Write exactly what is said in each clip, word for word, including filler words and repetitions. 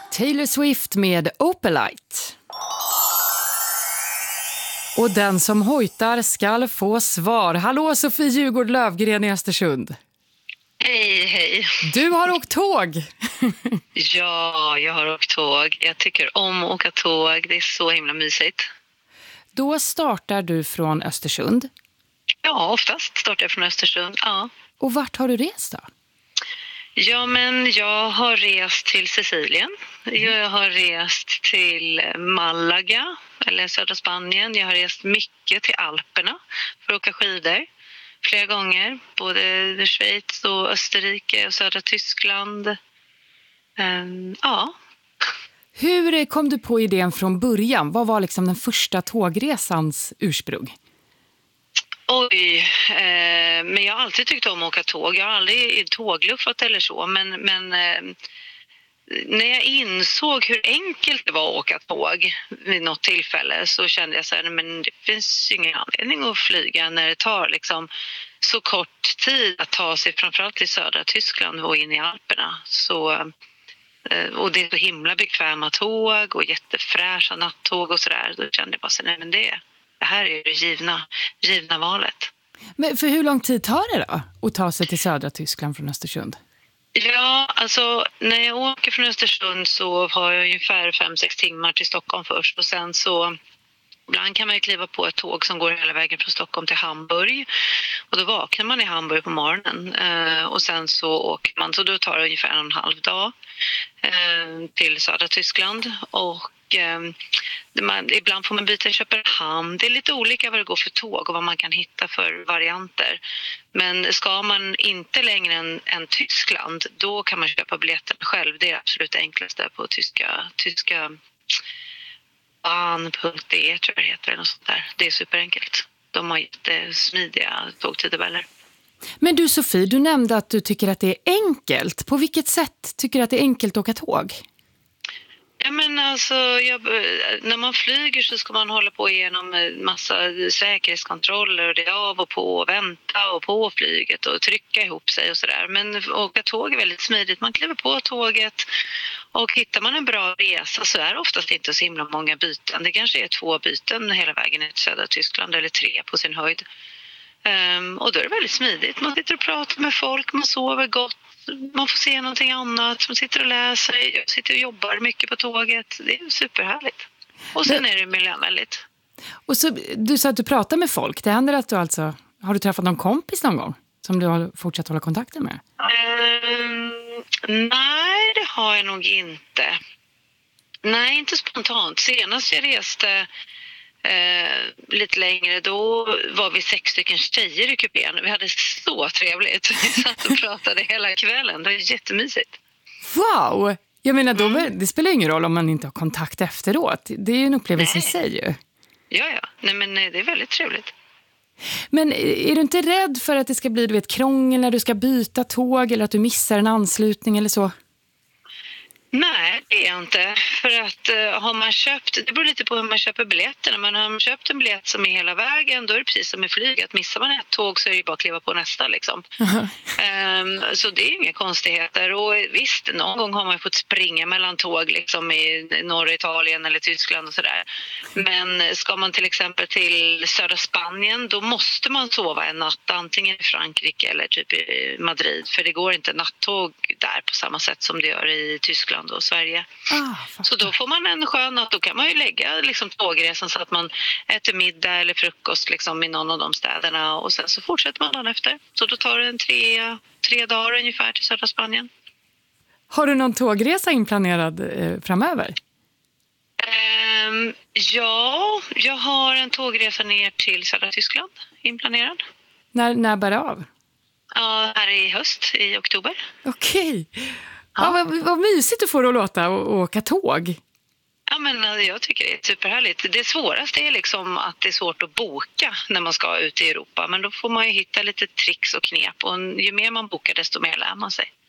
Taylor Swift med Opalite. Och den som hojtar ska få svar. Hallå Sofie Djurgård Lövgren i Östersund. Hej, hej. Du har åkt tåg. Ja, jag har åkt tåg. Jag tycker om att åka tåg. Det är så himla mysigt. Då startar du från Östersund. Ja, oftast startar jag från Östersund, ja. Och vart har du rest då? Ja, men jag har rest till Sicilien. Jag har rest till Malaga, eller södra Spanien. Jag har rest mycket till Alperna för att åka skidor. Flera gånger, både Schweiz och Österrike och södra Tyskland. Um, ja. Hur kom du på idén från början? Vad var liksom den första tågresans ursprung? Oj, eh, men jag har alltid tyckt om att åka tåg. Jag har aldrig tågluffat eller så, men, men eh, när jag insåg hur enkelt det var att åka tåg vid något tillfälle så kände jag så här, men det finns ingen anledning att flyga när det tar liksom så kort tid att ta sig framförallt till södra Tyskland och in i Alperna. Så, eh, och det är så himla bekväma tåg och jättefräscha nattåg och sådär. Då kände jag bara så, nej men det Det här är det givna, givna valet. Men för hur lång tid tar det då att ta sig till södra Tyskland från Östersund? Ja, alltså när jag åker från Östersund så har jag ungefär fem sex timmar till Stockholm först. Och sen så, ibland kan man ju kliva på ett tåg som går hela vägen från Stockholm till Hamburg. Och då vaknar man i Hamburg på morgonen. Eh, och sen så åker man, så då tar det ungefär en och en halv dag eh, till södra Tyskland. Och Man, ibland får man byta i Köpenhamn. Det är lite olika vad det går för tåg och vad man kan hitta för varianter. Men ska man inte längre än, än Tyskland, då kan man köpa biljetten själv. Det är absolut enklaste på tyska, tyska bahn punkt de tror jag det heter. Eller något sånt där. Det är superenkelt. De har jättesmidiga tågtidtabeller. Men du Sofie, du nämnde att du tycker att det är enkelt. På vilket sätt tycker du att det är enkelt att åka tåg? Ja, men alltså, jag, när man flyger så ska man hålla på igenom massa säkerhetskontroller och det är av och på och vänta och på flyget och trycka ihop sig och sådär. Men åka tåg är väldigt smidigt. Man kliver på tåget och hittar man en bra resa så är det oftast inte så himla många byten. Det kanske är två byten hela vägen till södra Tyskland eller tre på sin höjd. Um, och då är det väldigt smidigt. Man sitter och pratar med folk, man sover gott. Man får se någonting annat. Man sitter och läser. Jag sitter och jobbar mycket på tåget. Det är superhärligt. Och sen är det miljövänligt. Och så, du sa att du pratar med folk. Det händer att du alltså... Har du träffat någon kompis någon gång som du har fortsatt hålla kontakten med? Um, nej, det har jag nog inte. Nej, inte spontant. Senast jag reste... Eh, lite längre, då var vi sex stycken tjejer i kupén. Vi hade så trevligt. Vi satt och pratade hela kvällen. Det var jättemysigt. Wow! Jag menar, då, mm. det spelar ingen roll om man inte har kontakt efteråt. Det är ju en upplevelse Nej. i sig ju. Ja, ja. Nej, men det är väldigt trevligt. Men är du inte rädd för att det ska bli, du vet, krångel när du ska byta tåg eller att du missar en anslutning eller så? Nej, det är jag inte. För att uh, har man köpt, det beror lite på hur man köper biljetterna, men har man köpt en biljett som är hela vägen, då är det precis som i flyget. Missar man ett tåg så är det bara att kliva på nästa liksom. Uh-huh. Um, så det är inga konstigheter. Och visst, någon gång har man fått springa mellan tåg liksom i norra Italien eller Tyskland och sådär. Men ska man till exempel till södra Spanien, då måste man sova en natt antingen i Frankrike eller typ i Madrid. För det går inte nattåg där på samma sätt som det gör i Tyskland och Sverige. Ah, så då får man en skön natt. Då kan man ju lägga liksom tågresan så att man äter middag eller frukost liksom i någon av de städerna och sen så fortsätter man dagen efter. Så då tar det en tre, tre dagar ungefär till södra Spanien. Har du någon tågresa inplanerad eh, framöver? Um, ja, jag har en tågresa ner till södra Tyskland inplanerad. När, när bär det av? Ja, här i höst, i oktober. Okej. Okay. Ja, vad, vad mysigt att få det att låta och, och åka tåg. Ja, men jag tycker det är superhärligt. Det svåraste är liksom att det är svårt att boka när man ska ut i Europa. Men då får man ju hitta lite tricks och knep. Och ju mer man bokar desto mer lär man sig.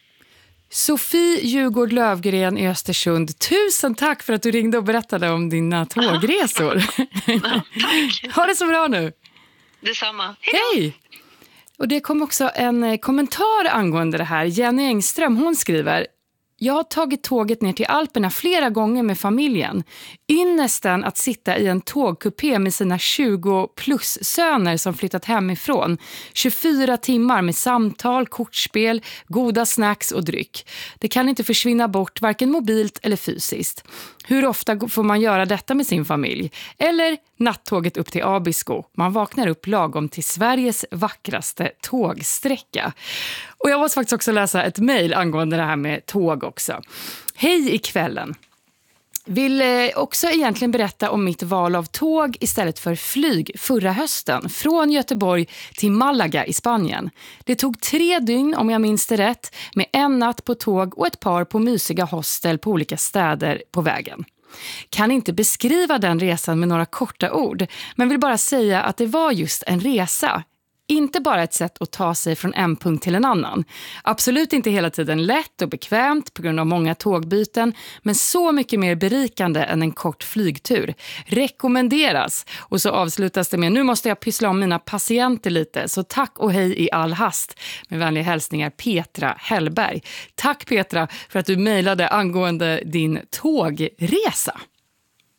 Sofie Djurgård Lövgren i Östersund. Tusen tack för att du ringde och berättade om dina tågresor. Ja, tack. Ha det så bra nu. Detsamma. Hej! Hej! Och det kom också en kommentar angående det här. Jenny Engström, hon skriver: Jag har tagit tåget ner till Alperna flera gånger med familjen. Ynnesten att sitta i en tågkupé med sina tjugo plus söner som flyttat hemifrån. tjugofyra timmar med samtal, kortspel, goda snacks och dryck. Det kan inte försvinna bort varken mobilt eller fysiskt. Hur ofta får man göra detta med sin familj? Eller nattåget upp till Abisko. Man vaknar upp lagom till Sveriges vackraste tågsträcka. Och jag måste faktiskt också läsa ett mejl angående det här med tåg också. Hej i kvällen. Vill också egentligen berätta om mitt val av tåg istället för flyg förra hösten från Göteborg till Malaga i Spanien. Det tog tre dygn om jag minns det rätt med en natt på tåg och ett par på mysiga hostel på olika städer på vägen. Kan inte beskriva den resan med några korta ord, men vill bara säga att det var just en resa. Inte bara ett sätt att ta sig från en punkt till en annan. Absolut inte hela tiden lätt och bekvämt på grund av många tågbyten, men så mycket mer berikande än en kort flygtur. Rekommenderas. Och så avslutas det med: nu måste jag pyssla om mina patienter lite, så tack och hej i all hast. Med vänliga hälsningar Petra Hellberg. Tack Petra för att du mejlade angående din tågresa.